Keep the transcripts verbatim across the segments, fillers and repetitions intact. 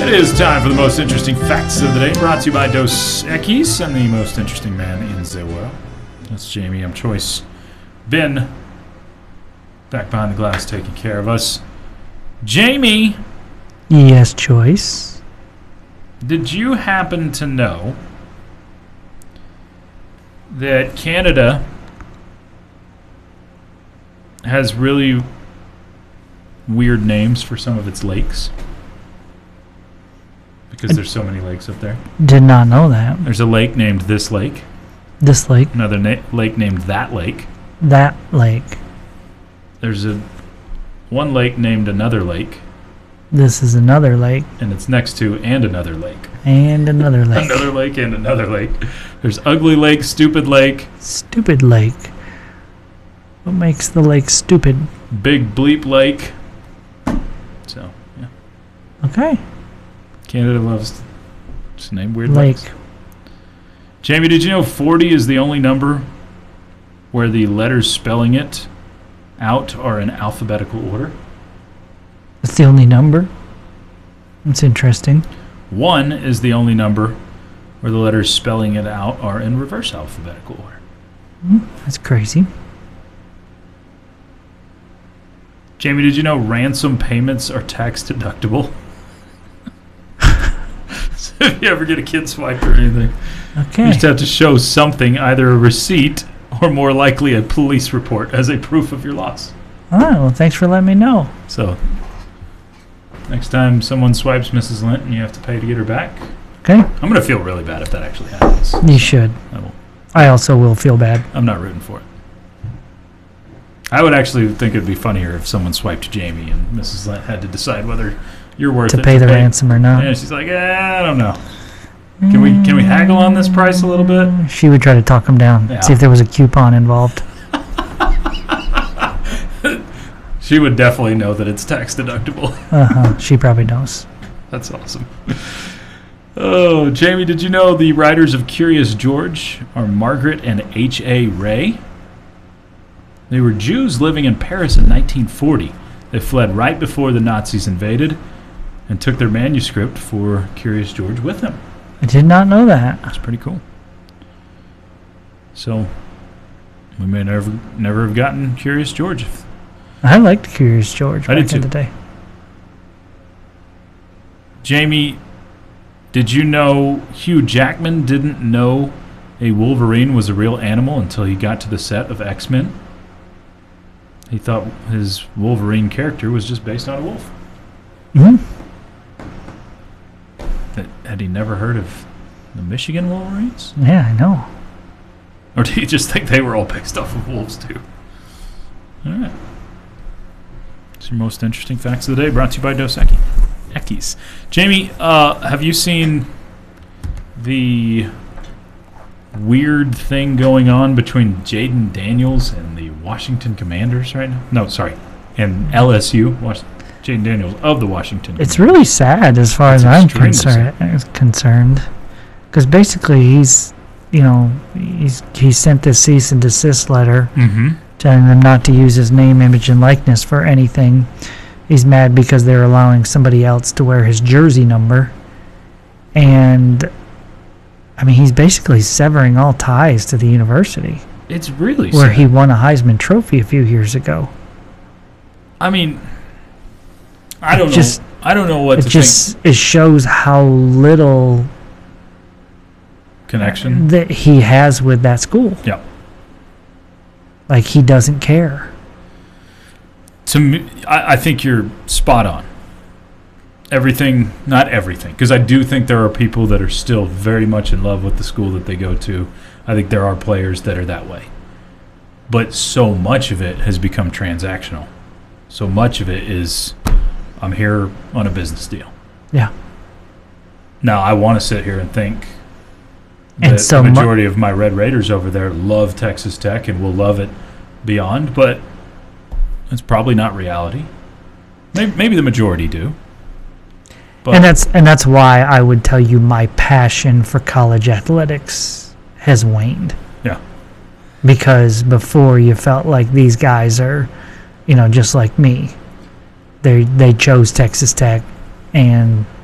It is time for the most interesting facts of the day, brought to you by Dos Equis and the most interesting man in the world. That's Jamie. I'm Choice. Ben, back behind the glass, taking care of us. Jamie. Yes, Choice. Did you happen to know that Canada has really weird names for some of its lakes? Because there's so many lakes up there. Did not know that. There's a lake named this lake. This lake. Another na- lake named that lake. That lake. There's a one lake named another lake. This is another lake. And it's next to and another lake. And another lake. Another lake and another lake. There's Ugly Lake, Stupid Lake. Stupid lake. What makes the lake stupid? Big Bleep Lake. So, yeah. Okay. Canada loves to name weird Lake. lakes. Jamie, did you know forty is the only number where the letters spelling it out are in alphabetical order? That's the only number? That's interesting. one is the only number where the letters spelling it out are in reverse alphabetical order. Mm, that's crazy. Jamie, did you know ransom payments are tax deductible? So if you ever get a kid swiped or anything, Okay. you just have to show something, either a receipt or more likely a police report as a proof of your loss. Oh, well, thanks for letting me know. So next time someone swipes Missus Lint and you have to pay to get her back, Okay. I'm going to feel really bad if that actually happens. You should. I will. I also will feel bad. I'm not rooting for it. I would actually think it'd be funnier if someone swiped Jamie and Missus Lint had to decide whether you're worth To it pay the ransom or not. Yeah, she's like, eh, I don't know. Can we can we haggle on this price a little bit? She would try to talk him down. Yeah. See if there was a coupon involved. She would definitely know that it's tax deductible. Uh-huh. She probably knows. That's awesome. Oh, Jamie, did you know the writers of Curious George are Margaret and H A Ray? They were Jews living in Paris in nineteen forty. They fled right before the Nazis invaded and took their manuscript for Curious George with them. I did not know that. That's pretty cool. So, we may never never have gotten Curious George. I liked Curious George I back did in too. the day. Jamie, did you know Hugh Jackman didn't know a Wolverine was a real animal until he got to the set of X-Men? He thought his Wolverine character was just based on a wolf. Hmm. That- Had he never heard of the Michigan Wolverines? Yeah, I know. Or did he just think they were all based off of wolves too? All right. It's your most interesting facts of the day, brought to you by Dos Equis. Equis. Jamie, uh, have you seen the weird thing going on between Jaden Daniels and the Washington Commanders right now? No, sorry, and L S U. Was- Jaden Daniels of the Washington It's Commanders. really sad as far It's as I'm extremely concerned. Concerned, because basically he's, you know, he's he sent this cease and desist letter Mm-hmm. telling them not to use his name, image, and likeness for anything. He's mad because they're allowing somebody else to wear his jersey number, and I mean he's basically severing all ties to the university It's really where sad. he won a Heisman Trophy a few years ago. I mean, I don't It just- know. I don't know what It to just it shows how little think. Connection. that he has with that school. Yeah. Like he doesn't care. To me, I, I think you're spot on. Everything, not everything, because I do think there are people that are still very much in love with the school that they go to. I think there are players that are that way. But so much of it has become transactional. So much of it is, I'm here on a business deal. Yeah. Now, I want to sit here and think And that so the mu- majority of my Red Raiders over there love Texas Tech and will love it beyond, but it's probably not reality. Maybe, maybe the majority do. But And that's and that's why I would tell you my passion for college athletics has waned. Yeah. Because before you felt like these guys are, you know, just like me. They they chose Texas Tech and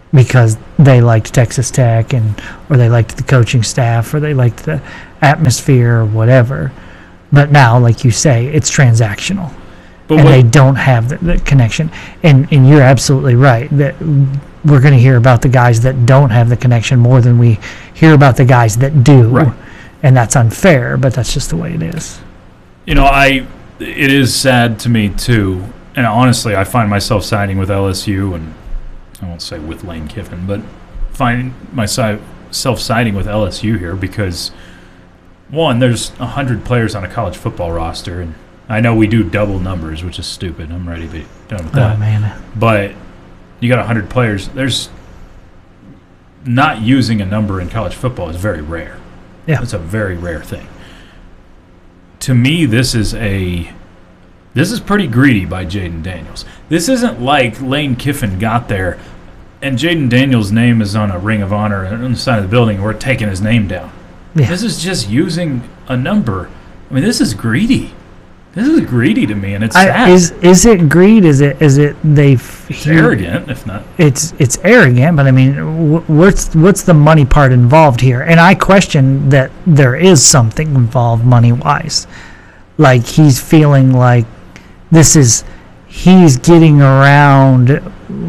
because they liked Texas Tech and or they liked the coaching staff or they liked the atmosphere or whatever. But now, like you say, it's transactional. But and what, they don't have the, the connection. And and you're absolutely right that we're going to hear about the guys that don't have the connection more than we hear about the guys that do. Right. And that's unfair, but that's just the way it is. you know, I it is sad to me too. And honestly, I find myself siding with L S U, and I won't say with Lane Kiffin, but find myself siding with L S U here because, one, there's one hundred players on a college football roster, and I know we do double numbers, which is stupid. I'm ready to be done with that. Oh, man. But you got one hundred players. There's not using a number in college football is very rare. Yeah. It's a very rare thing. To me, this is a this is pretty greedy by Jaden Daniels. This isn't like Lane Kiffin got there and Jaden Daniels' name is on a ring of honor on the side of the building and we're taking his name down. Yeah. This is just using a number. I mean, this is greedy. This is greedy to me, and it's sad. I, is is it greed? Is it is it they? It's arrogant, if not. It's it's arrogant, but I mean, wh- what's what's the money part involved here? And I question that there is something involved money wise. Like he's feeling like this is he's getting around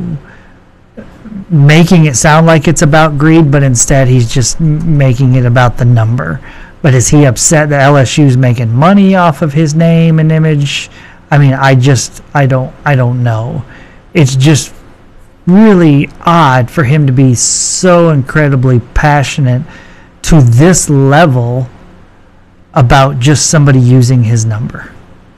making it sound like it's about greed, but instead he's just m- making it about the number. But is he upset that L S U's making money off of his name and image? I mean, I just, I don't, I don't know. It's just really odd for him to be so incredibly passionate to this level about just somebody using his number.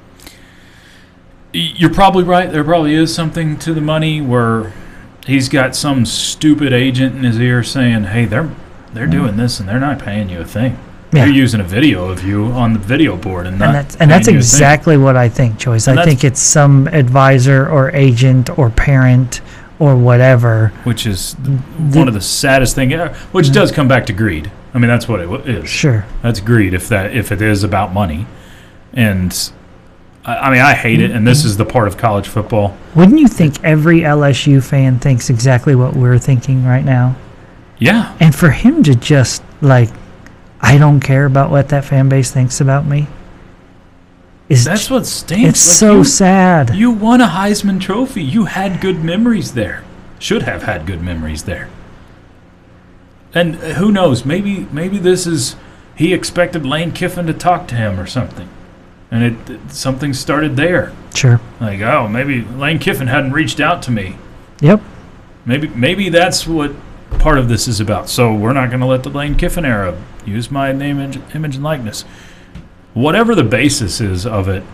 You're probably right. There probably is something to the money where he's got some stupid agent in his ear saying, "Hey, they're they're doing this and they're not paying you a thing." Yeah. You're using a video of you on the video board and not And that's, and that's paying you a exactly what I think, Joyce. And I think it's some advisor or agent or parent or whatever. thing, which is one of the saddest things. Which does come back to greed. I mean, that's what it is. Sure. That's greed if that if it is about money. And I, I mean, I hate it. And this is the part of college football. Wouldn't you think every L S U fan thinks exactly what we're thinking right now? Yeah. And for him to just, like, I don't care about what that fan base thinks about me. Is That's what stinks. It's Like, so you, sad. You won a Heisman Trophy. You had good memories there. Should have had good memories there. And who knows? Maybe maybe this is he expected Lane Kiffin to talk to him or something, and it, it something started there. Sure. Like, oh, maybe Lane Kiffin hadn't reached out to me. Yep. Maybe maybe that's what part of this is about. So we're not going to let the Lane Kiffin era use my name, image, image, and likeness. Whatever the basis is of it,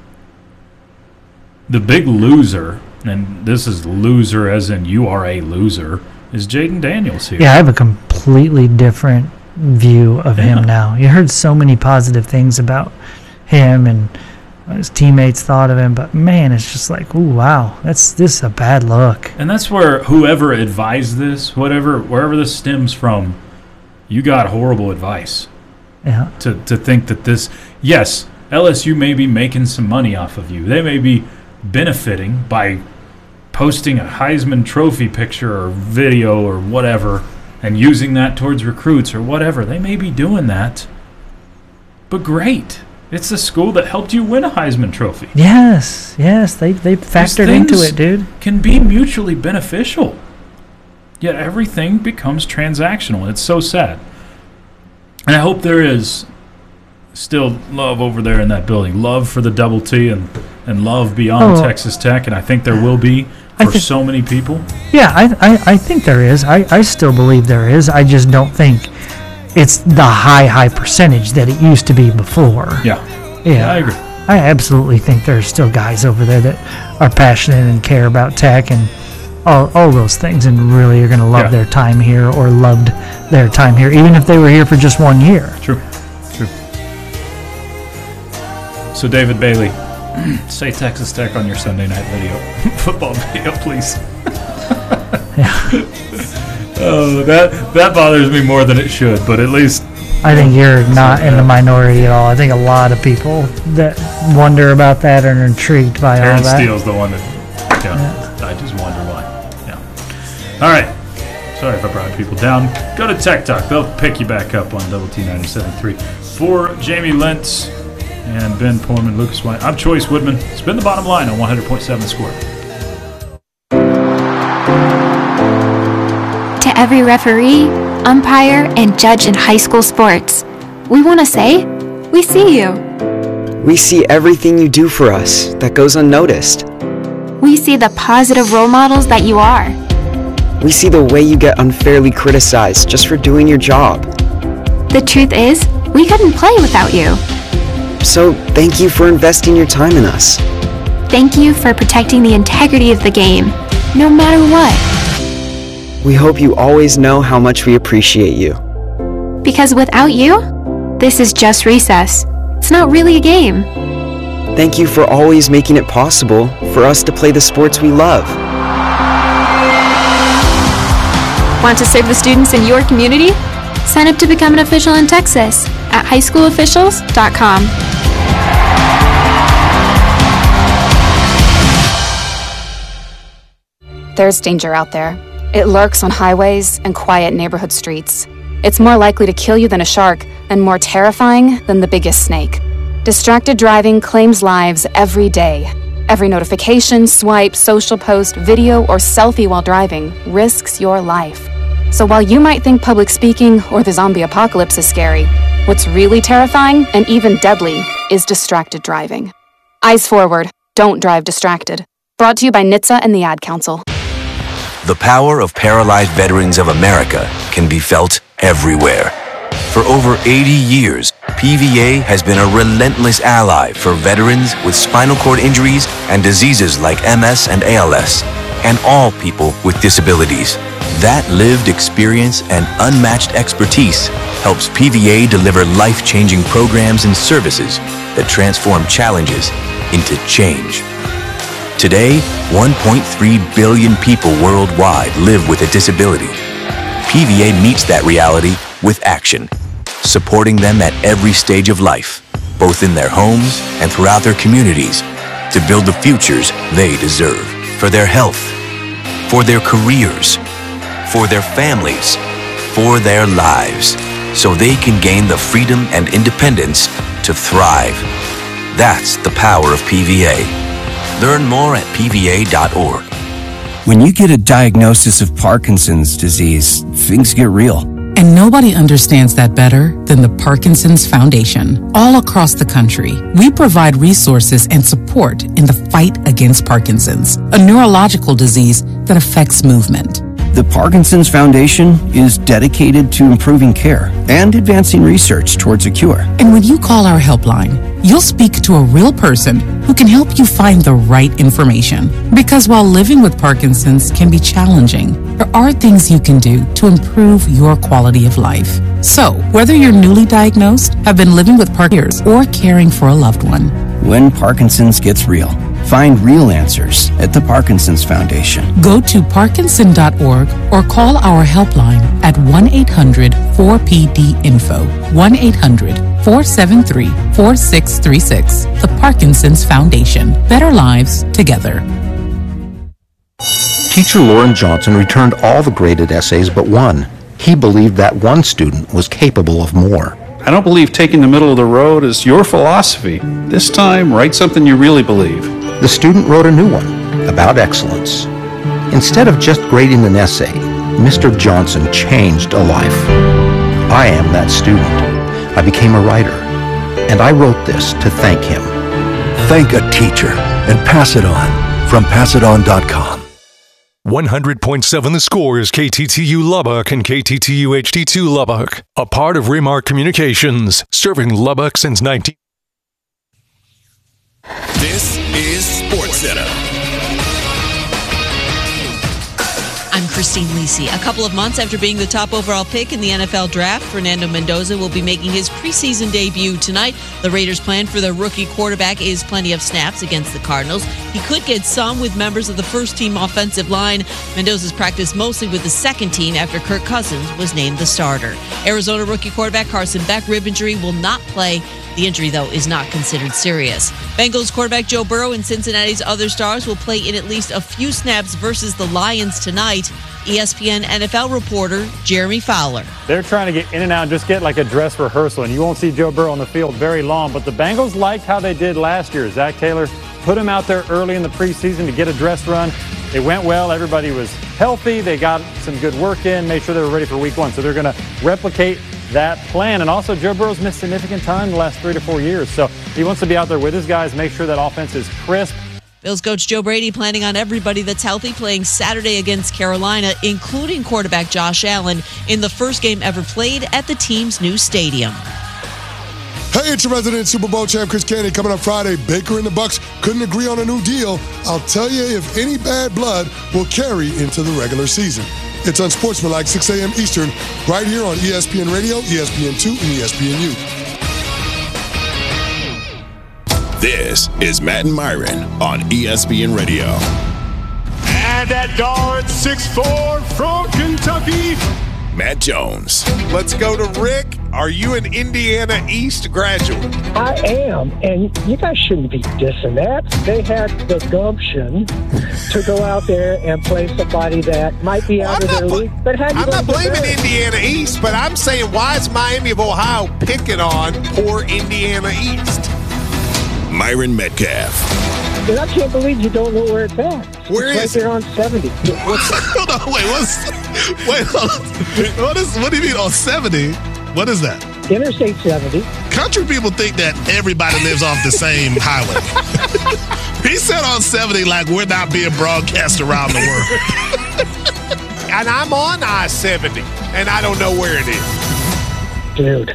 the big loser, and this is loser as in you are a loser, is Jaden Daniels here. Yeah, I have a completely different view of Yeah. him now. You heard so many positive things about him and what his teammates thought of him, but man, it's just like, ooh, wow, that's this is a bad look. And that's where whoever advised this, whatever, wherever this stems from, you got horrible advice. Yeah. To, to think that this, yes, L S U may be making some money off of you. They may be benefiting by posting a Heisman Trophy picture or video or whatever and using that towards recruits or whatever. They may be doing that. But great. It's the school that helped you win a Heisman Trophy. Yes, yes, they they factored into things it, dude. Can be mutually beneficial. Yet everything becomes transactional. It's so sad. And I hope there is still love over there in that building. Love for the Double T and, and love beyond Oh. Texas Tech. And I think there will be I for think- so many people. Yeah, I, I I think there is. I I still believe there is. I just don't think it's the high high percentage that it used to be before. Yeah. Yeah, I agree. I absolutely think there's still guys over there that are passionate and care about tech and all, all those things and really are going to love Yeah. their time here or loved their time here, even if they were here for just one year. True. True. So, David Bailey, say Texas Tech on your Sunday night video. Football video, please. Oh, that, that bothers me more than it should, but at least I think you're not in yeah. the minority at all. I think a lot of people that wonder about that are intrigued by all Aaron that. Steele's the one that, yeah, I just wonder why. Yeah. All right. Sorry if I brought people down. Go to Tech Talk. They'll pick you back up on Double T ninety-seven point three. For Jamie Lentz and Ben Portman, Lucas White, I'm Choice Woodman. It's been The Bottom Line on one hundred point seven Score. To every referee, umpire, and judge in high school sports, we want to say, we see you. We see everything you do for us that goes unnoticed. We see the positive role models that you are. We see the way you get unfairly criticized just for doing your job. The truth is, we couldn't play without you. So thank you for investing your time in us. Thank you for protecting the integrity of the game, no matter what. We hope you always know how much we appreciate you. Because without you, this is just recess. It's not really a game. Thank you for always making it possible for us to play the sports we love. Want to serve the students in your community? Sign up to become an official in Texas at high school officials dot com. There's danger out there. It lurks on highways and quiet neighborhood streets. It's more likely to kill you than a shark and more terrifying than the biggest snake. Distracted driving claims lives every day. Every notification, swipe, social post, video, or selfie while driving risks your life. So while you might think public speaking or the zombie apocalypse is scary, what's really terrifying and even deadly is distracted driving. Eyes forward. Don't drive distracted. Brought to you by N H T S A and the Ad Council. The power of Paralyzed Veterans of America can be felt everywhere. For over eighty years, P V A has been a relentless ally for veterans with spinal cord injuries and diseases like M S and A L S, and all people with disabilities. That lived experience and unmatched expertise helps P V A deliver life-changing programs and services that transform challenges into change. Today, one point three billion people worldwide live with a disability. P V A meets that reality with action, supporting them at every stage of life, both in their homes and throughout their communities, to build the futures they deserve for their health, for their careers, for their families, for their lives, so they can gain the freedom and independence to thrive. That's the power of P V A. Learn more at P V A dot org. When you get a diagnosis of Parkinson's disease, things get real. And nobody understands that better than the Parkinson's Foundation. All across the country, we provide resources and support in the fight against Parkinson's, a neurological disease that affects movement. The Parkinson's Foundation is dedicated to improving care and advancing research towards a cure. And when you call our helpline, you'll speak to a real person who can help you find the right information. Because while living with Parkinson's can be challenging, there are things you can do to improve your quality of life. So, whether you're newly diagnosed, have been living with Parkinson's, or caring for a loved one, when Parkinson's gets real, find real answers at the Parkinson's Foundation. Go to Parkinson dot org or call our helpline at one eight hundred four P D info, one eight hundred four seven three four six three six. The Parkinson's Foundation. Better lives together. Teacher Lauren Johnson returned all the graded essays but one. He believed that one student was capable of more. I don't believe taking the middle of the road is your philosophy. This time, write something you really believe. The student wrote a new one about excellence. Instead of just grading an essay, Mister Johnson changed a life. I am that student. I became a writer, and I wrote this to thank him. Thank a teacher and pass it on from pass it on dot com. one hundred point seven The Score is K T T U Lubbock and K T T U H D two Lubbock, a part of Remark Communications, serving Lubbock since nineteen. This is SportsCenter. I'm Christine Lisi. A couple of months after being the top overall pick in the N F L draft, Fernando Mendoza will be making his preseason debut tonight. The Raiders' plan for their rookie quarterback is plenty of snaps against the Cardinals. He could get some with members of the first-team offensive line. Mendoza's practiced mostly with the second team after Kirk Cousins was named the starter. Arizona rookie quarterback Carson Beck, rib injury, will not play The injury, though, is not considered serious. Bengals quarterback Joe Burrow and Cincinnati's other stars will play in at least a few snaps versus the Lions tonight. E S P N N F L reporter Jeremy Fowler. They're trying to get in and out, just get like a dress rehearsal, and you won't see Joe Burrow on the field very long. But the Bengals liked how they did last year. Zach Taylor put him out there early in the preseason to get a dress run. It went well. Everybody was healthy. They got some good work in, made sure they were ready for week one. So they're going to replicate that plan. And also, Joe Burrow's missed significant time the last three to four years. So he wants to be out there with his guys, make sure that offense is crisp. Bills coach Joe Brady planning on everybody that's healthy playing Saturday against Carolina, including quarterback Josh Allen, in the first game ever played at the team's new stadium. Hey, it's your resident Super Bowl champ, Chris Candy. Coming up Friday, Baker and the Bucks couldn't agree on a new deal. I'll tell you if any bad blood will carry into the regular season. It's Unsportsmanlike, six a.m. Eastern, right here on E S P N Radio, E S P N two, and E S P N U. This is Matt and Myron on E S P N Radio. And at guard, six foot four from Kentucky, Matt Jones. Let's go to Rick. Are you an Indiana East graduate? I am, and you guys shouldn't be dissing that. They had the gumption to go out there and play somebody that might be out well, of their bl- league. But I'm not blaming Indiana East, but I'm saying, why is Miami of Ohio picking on poor Indiana East? Myron Metcalf. And I can't believe you don't know where it's at. Where it's is right there on seventy. Hold on, wait, what's, wait, hold on. What, is, what do you mean on seventy? What is that? Interstate seventy. Country people think that everybody lives off the same highway. He said on seventy like we're not being broadcast around the world. And I'm on I seventy, and I don't know where it is. Dude.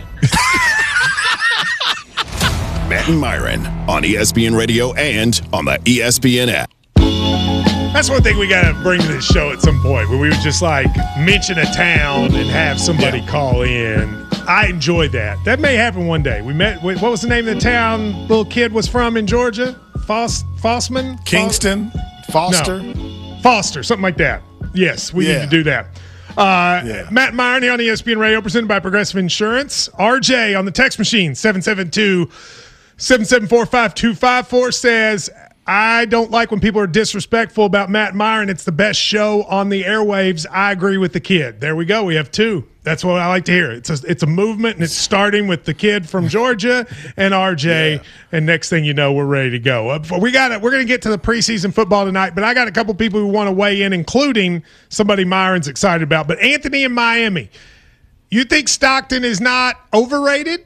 Matt and Myron on E S P N Radio and on the E S P N app. That's one thing we got to bring to this show at some point, where we would just like mention a town and have somebody yeah. call in. I enjoyed that. That may happen one day. We met. What was the name of the town little kid was from in Georgia? Foss, Fossman? Kingston? Foster? No. Foster, something like that. Yes, we yeah. need to do that. Uh, yeah. Matt Myron on E S P N Radio, presented by Progressive Insurance. R J on the text machine, seven seven two, seven seven four, five two five four says, I don't like when people are disrespectful about Matt Myron. It's the best show on the airwaves. I agree with the kid. There we go. We have two. That's what I like to hear. It's a, it's a movement, and it's starting with the kid from Georgia and R J. Yeah. And next thing you know, we're ready to go. Uh, we got it. We're going to get to the preseason football tonight, but I got a couple people who want to weigh in, including somebody Myron's excited about. But Anthony in Miami, you think Stockton is not overrated?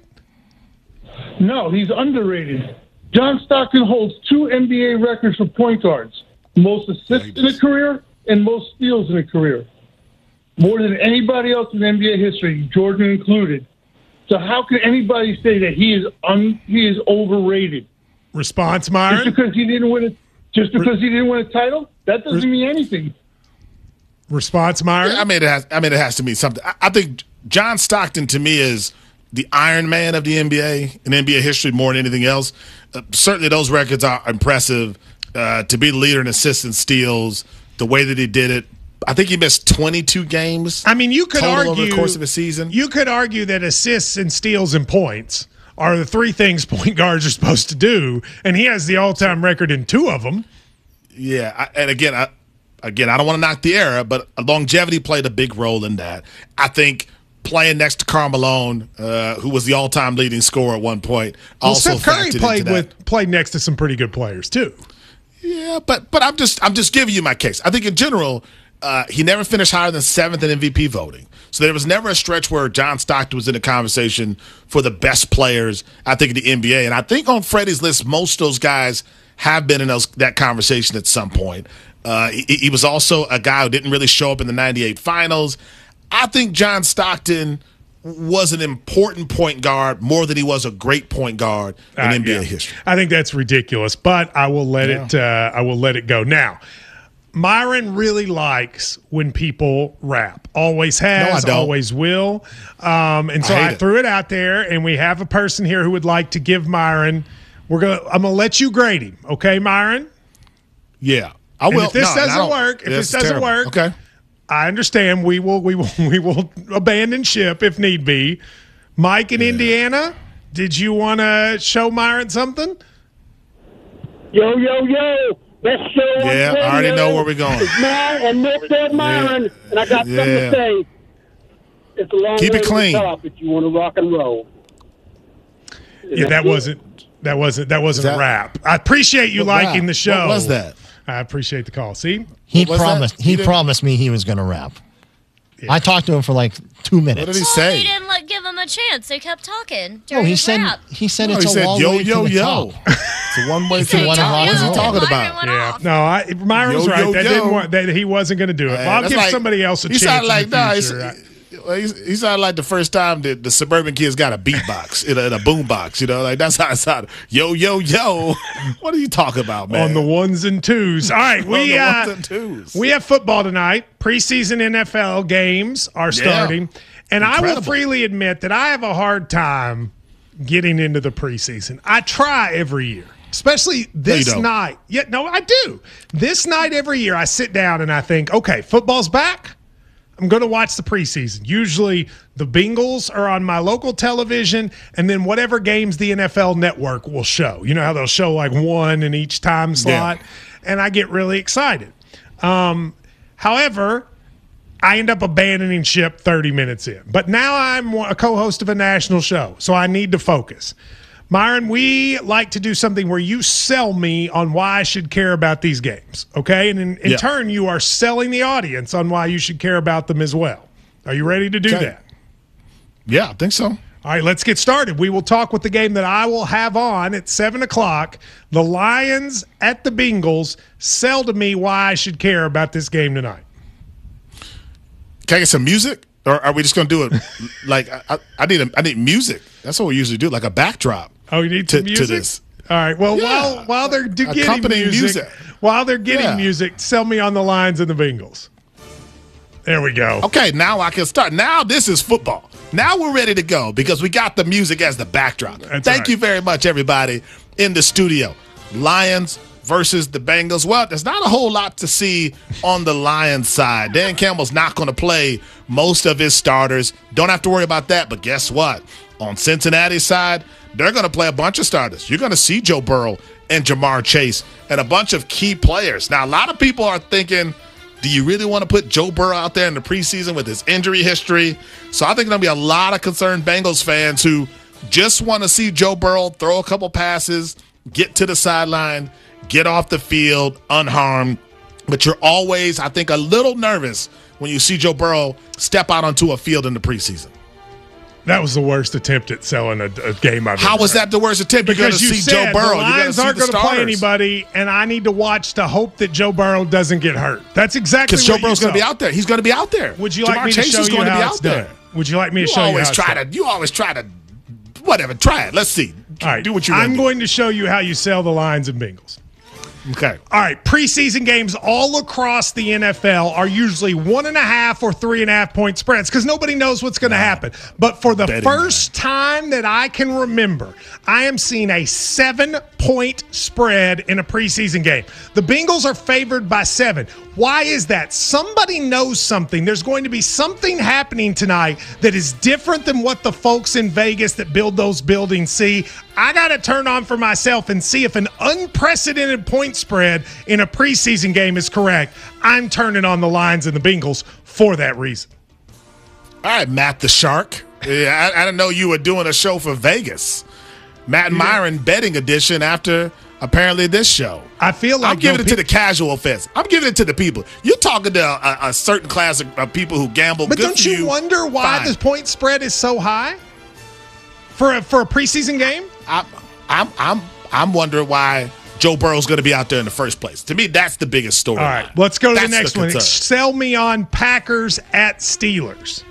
No, he's underrated. John Stockton holds two N B A records for point guards, most assists in a career and most steals in a career. More than anybody else in N B A history, Jordan included. So how can anybody say that he is un, he is overrated? Response, Myron? Just because he didn't win a, just because he didn't win a title? That doesn't mean anything. Response, Myron? I mean, it has, I mean, it has to mean something. I, I think John Stockton, to me, is the Iron Man of the N B A in N B A history more than anything else. Uh, certainly those records are impressive. Uh, to be the leader in assists and steals, the way that he did it. I think he missed twenty-two games. I mean, you could argue over the course of a season. You could argue that assists and steals and points are the three things point guards are supposed to do, and he has the all-time record in two of them. Yeah, I, and again, I, again, I don't want to knock the era, but longevity played a big role in that. I think playing next to Karl Malone, uh, who was the all-time leading scorer at one point, well, also Steph Curry factored played into that. with played next to some pretty good players too. Yeah, but but I'm just I'm just giving you my case. I think in general, uh, he never finished higher than seventh in M V P voting. So there was never a stretch where John Stockton was in the conversation for the best players, I think, in the N B A. And I think on Freddie's list, most of those guys have been in those, that conversation at some point. Uh, he, he was also a guy who didn't really show up in the ninety-eight finals. I think John Stockton was an important point guard more than he was a great point guard in uh, N B A yeah. history. I think that's ridiculous, but I will let yeah. it. Uh, I will let it go. Now, Myron really likes when people rap. Always has, no, always will. Um, and so I, I threw it. it out there, and we have a person here who would like to give Myron. We're gonna. I'm gonna let you grade him, okay, Myron? Yeah, I will. And if this no, doesn't work, if this doesn't terrible. work, okay. I understand. We will we will we will abandon ship if need be. Mike in yeah. Indiana, Did you want to show Myron something? Yo, yo, yo. Best show on Yeah, radio I already know where we're going. It's Myron and Mister Myron, Yeah. and I got Yeah. something to say. It's a long Keep way it to clean. the top if you want to rock and roll. Is Yeah, that good? wasn't that wasn't that wasn't That- a rap. I appreciate you What liking rap? the show. What was that? I appreciate the call. See, He What was that? promised. He He, didn't- promised me he was going to rap. I talked to him for like two minutes. What did he Well, say? he didn't let, give him a chance. They kept talking No, during he his said rap. he said No, it's he a said, long yo, way yo, to the yo. top. It's a one way to said, the yo, top. yo, What's he yo. talking Myron about? went yeah, off. no, I, Myron was Yo, right. yo, that yo. didn't want that he wasn't going to do it. Man, Well, I'll that's give like- somebody else a he chance. sounded like in the nah, future. he's- Well, he's, he sounded like the first time that the suburban kids got a beatbox in a, in a boombox. You know, like that's how it sounded. Yo, yo, yo. What are you talking about, man? On the ones and twos. All right, On we the uh, ones and twos. we have football tonight. Preseason N F L games are starting, and I will Incredible. freely admit that I have a hard time getting into the preseason. I try every year, especially this don't. night. Yeah, no, I do. This night every year, I sit down and I think, okay, football's back. I'm going to watch the preseason. Usually the Bengals are on my local television, and then whatever games the N F L Network will show. You know how they'll show like one in each time slot, and I get really excited. Um, however, I end up abandoning ship thirty minutes in. But now I'm a co-host of a national show, so I need to focus. Myron, we like to do something where you sell me on why I should care about these games, okay? And in, in Yeah. turn, you are selling the audience on why you should care about them as well. Are you ready to do Okay. that? Yeah, I think so. All right, let's get started. We will talk with the game that I will have on at seven o'clock. The Lions at the Bengals. Sell to me why I should care about this game tonight. Can I get some music? Or are we just going to do it like I, I, I need a, I need music. That's what we usually do, like a backdrop. Oh, you need to, some music? to this. All right. Well, Yeah. while while they're do- getting Accompanying music, music. while they're getting Yeah. music, sell me on the Lions and the Bengals. There we go. Okay, now I can start. Now this is football. Now we're ready to go because we got the music as the backdrop. That's Thank right. you very much, everybody in the studio. Lions versus the Bengals. Well, there's not a whole lot to see on the Lions side. Dan Campbell's not going to play most of his starters. Don't have to worry about that. But guess what? On Cincinnati's side, they're going to play a bunch of starters. You're going to see Joe Burrow and Jamar Chase and a bunch of key players. Now, a lot of people are thinking, do you really want to put Joe Burrow out there in the preseason with his injury history? So I think there'll be a lot of concerned Bengals fans who just want to see Joe Burrow throw a couple passes, get to the sideline, get off the field unharmed. But you're always, I think, a little nervous when you see Joe Burrow step out onto a field in the preseason. That was the worst attempt at selling a, a game I've How ever was had. that the worst attempt? You're going to Because you see said Joe Burrow. the You're going to Lions see aren't the going to play starters. anybody, and I need to watch to hope that Joe Burrow doesn't get hurt. That's exactly Because Joe what you Burrow's going to be saw. out there. He's going to be out there. Would you Jamar like me Chase to show is you going to how be it's out there. done? Would you like me to You show you always how it's try done? to. You always try to. Whatever. Try it. Let's see. All right, Do what you're I'm do. going to show you how you sell the Lions and Bengals. Okay. All right, preseason games all across the N F L are usually one and a half or three and a half point spreads because nobody knows what's going to happen. But for the Betting first time that I can remember, I am seeing a seven point spread in a preseason game. The Bengals are favored by seven. Why is that? Somebody knows something. There's going to be something happening tonight that is different than what the folks in Vegas that build those buildings see. I got to turn on for myself and see if an unprecedented point spread in a preseason game is correct. I'm turning on the Lions and the Bengals for that reason. All right, Matt the Shark. Yeah, I, I didn't know you were doing a show for Vegas. Matt and Myron betting edition after apparently this show. I feel like I'm giving though, it to the casual fans. I'm giving it to the people. You're talking to a, a certain class of, of people who gamble. But Good don't for you, wonder why Fine. the point spread is so high for a, for a preseason game? I'm, I'm, I'm, I'm wondering why Joe Burrow's going to be out there in the first place. To me, that's the biggest story. All right, let's go to That's the next the one. concern. Sell me on Packers at Steelers.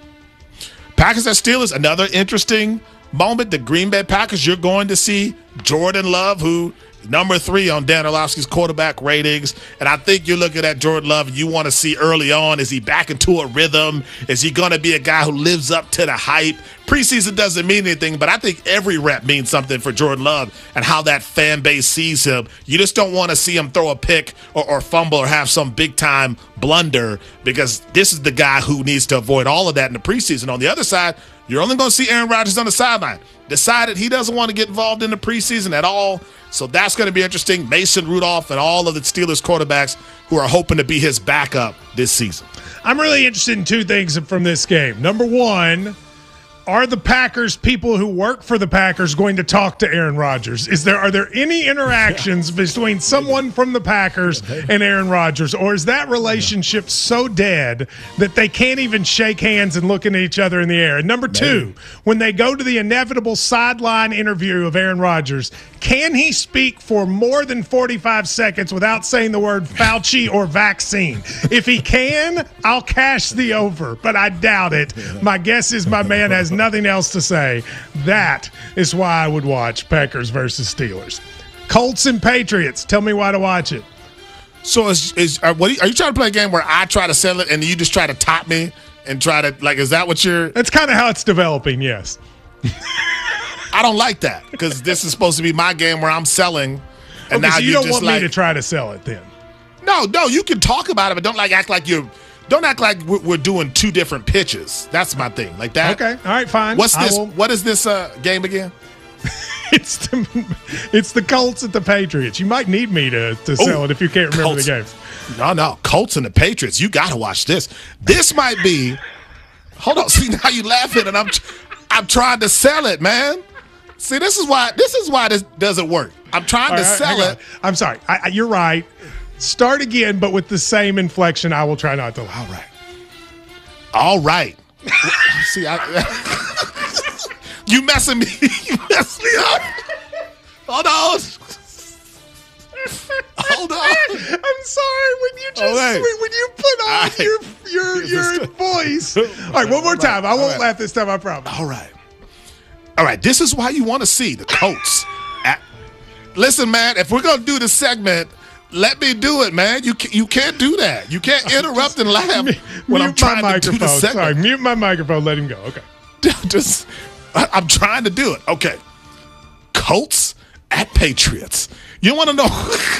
Packers at Steelers, another interesting moment. The Green Bay Packers, you're going to see Jordan Love, who number three on Dan Orlovsky's quarterback ratings. And I think you're looking at Jordan Love and you want to see early on, is he back into a rhythm? Is he going to be a guy who lives up to the hype? preseason doesn't mean anything, but I think every rep means something for Jordan Love and how that fan base sees him. You just don't want to see him throw a pick or, or fumble or have some big-time blunder because this is the guy who needs to avoid all of that in the preseason. On the other side, you're only going to see Aaron Rodgers on the sideline. Decided he doesn't want to get involved in the preseason at all, so that's going to be interesting. Mason Rudolph and all of the Steelers quarterbacks who are hoping to be his backup this season. I'm really interested in two things from this game. Number one, are the Packers people who work for the Packers going to talk to Aaron Rodgers? Is there are there any interactions between someone from the Packers and Aaron Rodgers, or is that relationship so dead that they can't even shake hands and look at each other in the air? And number two, when they go to the inevitable sideline interview of Aaron Rodgers, can he speak for more than forty-five seconds without saying the word Fauci or vaccine? If he can, I'll cash the over, but I doubt it. My guess is my man has nothing else to say. That is why I would watch Packers versus Steelers. Colts and Patriots. Tell me why to watch it. So is, is are, what are, you, are you trying to play a game where I try to sell it and you just try to top me and try to, like, is that what you're... That's kind of how it's developing, yes. I don't like that because this is supposed to be my game where I'm selling, and okay, now so you you don't just want like, me to try to sell it then. No, no, you can talk about it, but don't like act like you're. Don't act like we're, we're doing two different pitches. That's my thing, like that. Okay, all right, fine. What's this? Will... What is this uh, game again? it's the it's the Colts at the Patriots. You might need me to to sell Ooh, it if you can't remember Colts. the games. No, no, Colts and the Patriots. You got to watch this. This might be. Hold on, see now you laughing, and I'm I'm trying to sell it, man. See, this is why this is why this doesn't work. I'm trying All to right, sell it. I'm sorry. I, I, you're right. Start again, but with the same inflection. I will try not to. All right. All right. See, I, you messing me. You messing me up. Hold on. Hold on. I'm sorry when you just right. when, when you put on right. your your your voice. All right, one more time. I won't right. laugh this time. I promise. All right. All right, this is why you want to see the Colts. At, listen, man, if we're going to do this segment, let me do it, man. You can, you can't do that. You can't interrupt and laugh mute when I'm trying my to do the microphone. segment. Sorry, mute my microphone. Let him go. Okay. Just, I, I'm trying to do it. Okay. Colts at Patriots. You want to know?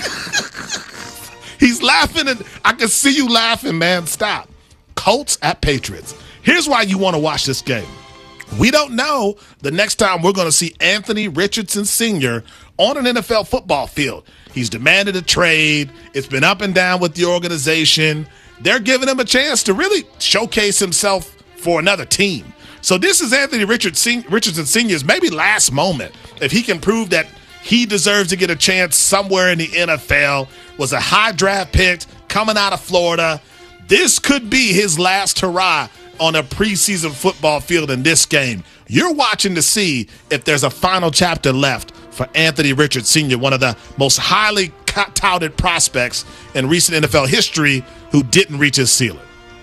He's laughing, and I can see you laughing, man. Stop. Colts at Patriots. Here's why you want to watch this game. We don't know the next time we're going to see Anthony Richardson Senior on an N F L football field. He's demanded a trade. It's been up and down with the organization. They're giving him a chance to really showcase himself for another team. So this is Anthony Richardson Senior's maybe last moment. If he can prove that he deserves to get a chance somewhere in the N F L, was a high draft pick coming out of Florida, this could be his last hurrah on a preseason football field in this game. You're watching to see if there's a final chapter left for Anthony Richardson Senior, one of the most highly touted prospects in recent N F L history who didn't reach his ceiling.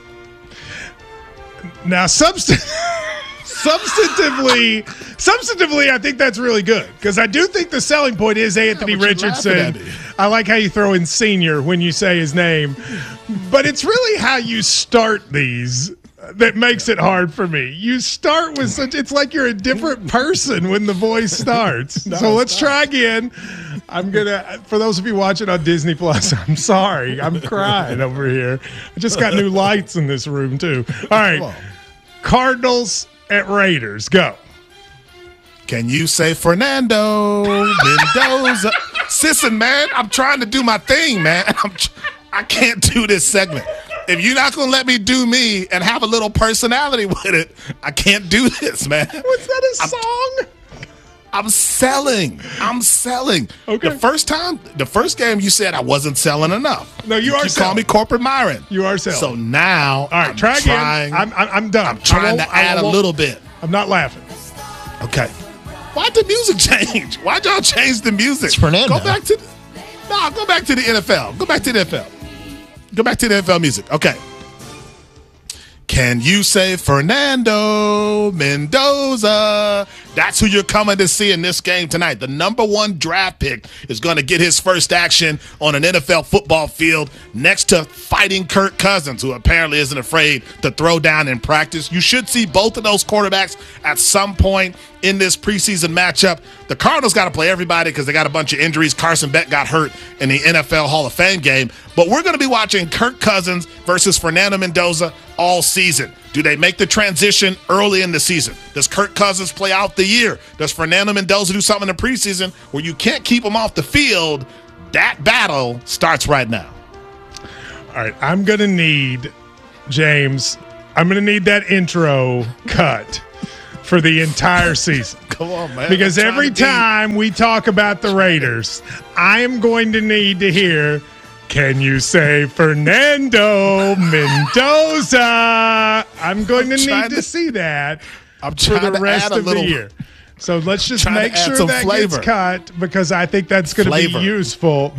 Now, subst- substantively, substantively, I think that's really good because I do think the selling point is Anthony Yeah, Richardson. I like how you throw in senior when you say his name, but it's really how you start these that makes it hard for me. You start with such, it's like you're a different person when the voice starts. No, so let's not. try again. I'm going to, for those of you watching on Disney Plus, I'm sorry. I'm crying over here. I just got new lights in this room too. All right. Cardinals at Raiders. Go. Can you say Fernando Mendoza? Listen, man, I'm trying to do my thing, man. I'm tr- I can't do this segment. If you're not going to let me do me and have a little personality with it, I can't do this, man. Was that a I'm, song? I'm selling. I'm selling. Okay. The first time, the first game you said I wasn't selling enough. No, you, you are keep selling. calling me Corporate Myron. You are selling. So now, all right, I'm try trying, again. I'm, I'm, I'm done. I'm trying to add a little bit. I'm not laughing. Okay. Why'd the music change? Why'd y'all change the music? It's Fernando. Go back to the, no, go back to the N F L. Go back to the N F L. Go back to the N F L music. Okay. Can you say Fernando Mendoza? That's who you're coming to see in this game tonight. The number one draft pick is going to get his first action on an N F L football field next to fighting Kirk Cousins, who apparently isn't afraid to throw down in practice. You should see both of those quarterbacks at some point in this preseason matchup. The Cardinals got to play everybody because they got a bunch of injuries. Carson Beck got hurt in the N F L Hall of Fame game. But we're going to be watching Kirk Cousins versus Fernando Mendoza all season. Do they make the transition early in the season? Does Kirk Cousins play out the year? Does Fernando Mendoza do something in the preseason where you can't keep him off the field? That battle starts right now. All right, I'm going to need, James, I'm going to need that intro cut for the entire season. Come on, man. Because every time we talk about the Raiders, I am going to need to hear, can you say Fernando Mendoza? I'm going to need to, to see that I'm for the to rest add a of little, the year. So let's just trying to make add sure some that flavor. gets cut because I think that's going to be Flavor. useful.